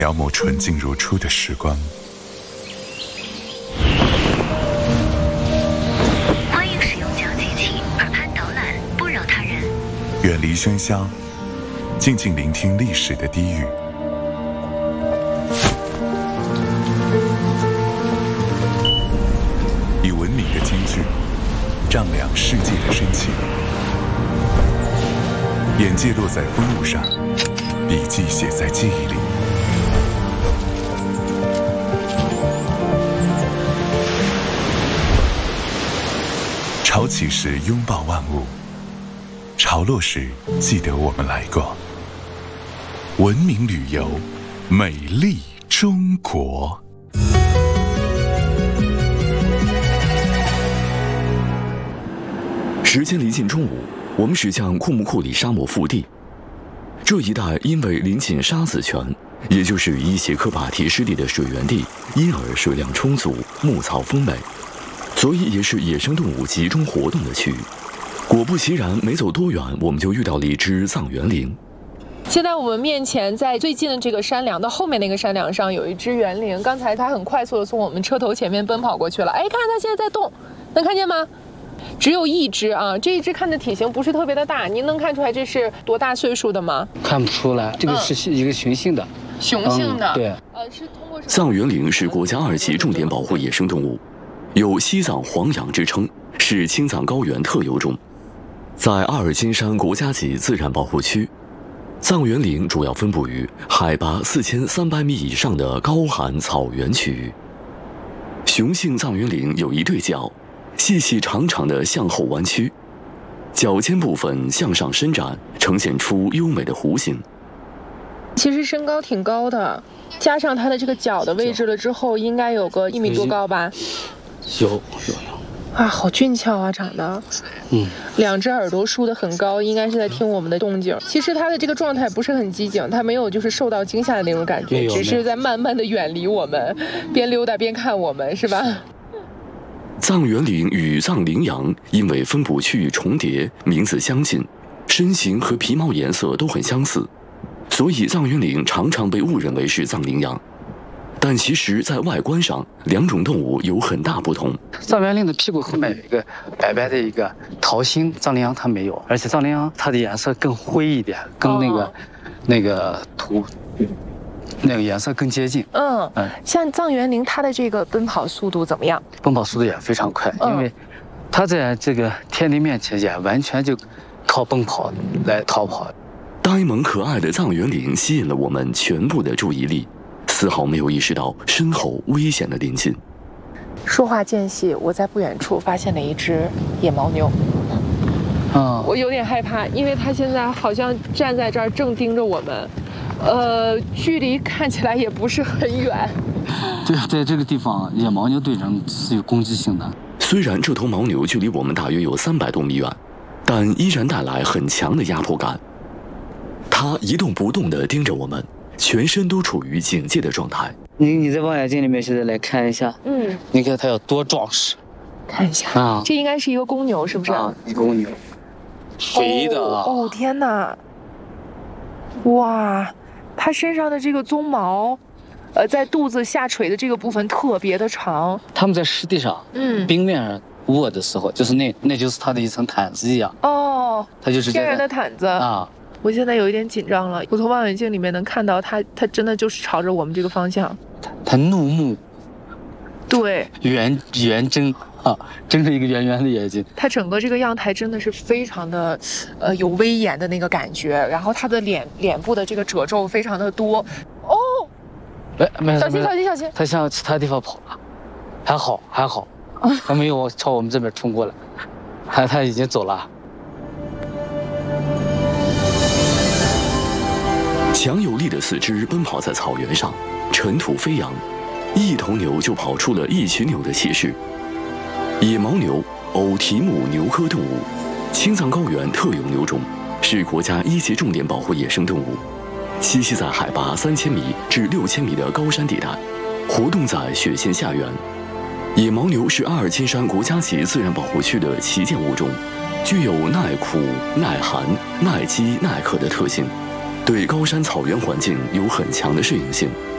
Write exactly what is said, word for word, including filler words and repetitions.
描摹纯净如初的时光。 欢迎使用讲机器，耳畔导览，不扰他人。 远离喧嚣，静静聆听历史的低语。以文明的金句丈量世界的深情。眼界落在风物上，笔记写在记忆里。潮起时拥抱万物，潮落时记得我们来过。文明旅游，美丽中国。 时间临近中午，我们驶向库木库里沙漠腹地。这一带因为临近沙子泉，也就是伊邪科坝提湿地的水源地，因而水量充足，牧草丰美，所以也是野生动物集中活动的区域。果不其然，没走多远，我们就遇到了一只藏原羚。 现在我们面前，在最近的这个山梁的后面那个山梁上，有一只原羚。刚才它很快速的从我们车头前面奔跑过去了。哎，看它现在在动，能看见吗？只有一只啊，这一只看的体型不是特别的大，您能看出来这是多大岁数的吗？ 看不出来，这个是一个雄性的。 嗯、雄性的， 嗯、对。 呃，是通过藏原羚是国家二级重点保护野生动物，有西藏黄羊之称，是青藏高原特有种。在阿尔金山国家级自然保护区，藏原羚主要分布于海拔四千三百米以上的高寒草原区域。雄性藏原羚有一对角，细细长长的向后弯曲，脚尖部分向上伸展，呈现出优美的弧形。 其实身高挺高的，加上它的这个脚的位置了之后，应该有个一米多高吧？ 有有有。 啊，好俊俏啊，长得。 嗯。 两只耳朵竖得很高，应该是在听我们的动静。其实它的这个状态不是很机警，它没有就是受到惊吓的那种感觉，只是在慢慢的远离我们，边溜达边看我们，是吧？ 藏原羚与藏羚羊因为分布区域重叠，名字相近，身形和皮毛颜色都很相似，所以藏原羚常常被误认为是藏羚羊。但其实，在外观上，两种动物有很大不同。 藏原羚的屁股后面有一个白白的一个桃心，藏羚羊它没有，而且藏羚羊它的颜色更灰一点，跟那个、哦、那个图。那个颜色更接近。 嗯嗯，像藏原羚，它的这个奔跑速度怎么样？ 奔跑速度也非常快，嗯、因为它在这个天敌面前也完全就靠奔跑来逃跑。 呆萌可爱的藏原羚吸引了我们全部的注意力，丝毫没有意识到身后危险的临近。 说话间隙，我在不远处发现了一只野牦牛。 嗯， 我有点害怕，因为它现在好像站在这儿正盯着我们。呃，距离看起来也不是很远。 对，在这个地方，野牦牛对人是有攻击性的。 虽然这头牦牛距离我们大约有三百多米远，但依然带来很强的压迫感。它一动不动地盯着我们，全身都处于警戒的状态。 你你在望远镜里面现在来看一下， 嗯， 你看它有多壮实。 看一下啊， 这应该是一个公牛，是不是？ 啊，一公牛，肥的啊！ 哦，哦天哪！哇！它身上的这个鬃毛，呃，在肚子下垂的这个部分特别的长。 它们在湿地上，嗯，冰面上卧的时候，就是那那就是它的一层毯子一样。 哦， 它就是天然的毯子啊！ 我现在有一点紧张了，我从望远镜里面能看到它，它真的就是朝着我们这个方向。 它它怒目， 对， 圆圆睁啊，睁着一个圆圆的眼睛。 它整个这个样态真的是非常的，呃，有威严的那个感觉。然后它的脸脸部的这个褶皱非常的多。哦， 哎，没事， 小心小心小心！ 它向其他地方跑了，还好还好，它没有朝我们这边冲过来，它它已经走了。 强有力的四肢奔跑在草原上，尘土飞扬，一头牛就跑出了一群牛的气势。野牦牛，偶蹄目牛科动物，青藏高原特有牛种，是国家一级重点保护野生动物，栖息在海拔三千米至六千米的高山地带，活动在雪线下缘。野牦牛是阿尔金山国家级自然保护区的旗舰物种，具有耐苦、耐寒、耐饥、耐渴的特性，对高山草原环境有很强的适应性，